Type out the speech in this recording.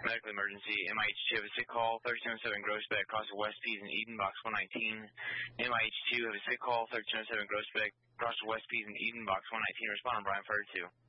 medical emergency. MIH2 have a sick call, 1307 Groesbeck, cross the West Peas in Eden, box 119. MIH2 have a sick call, 1307 Groesbeck, cross the West Peas in Eden, box 119. Respond on Brian Fire 2.